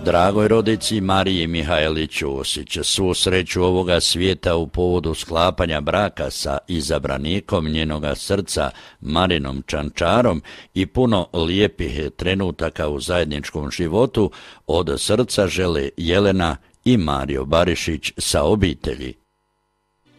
Dragoj rodici Mariji Mihajlić Osić, svu sreću ovoga svijeta u povodu sklapanja braka sa izabranikom njenoga srca Marinom Čančarom i puno lijepih trenutaka u zajedničkom životu od srca žele Jelena i Mario Barišić sa obitelji.